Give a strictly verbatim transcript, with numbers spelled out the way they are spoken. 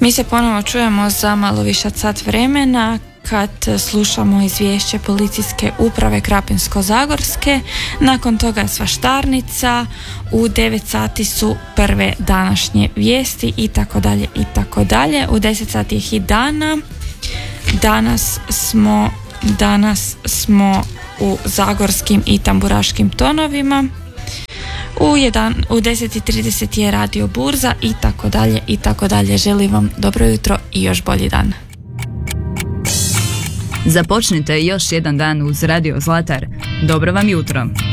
Mi se ponovo čujemo za malo više od sat vremena kad slušamo izvješće policijske uprave Krapinsko-zagorske. Nakon toga je svaštarnica, u devet sati su prve današnje vijesti i tako dalje i tako dalje. U deset sati je hit dana. Danas smo, danas smo u zagorskim i tamburaškim tonovima. U, jedan, u deset i trideset je Radio Burza i tako dalje i tako dalje. Želim vam dobro jutro i još bolji dan. Započnite još jedan dan uz Radio Zlatar. Dobro vam jutro.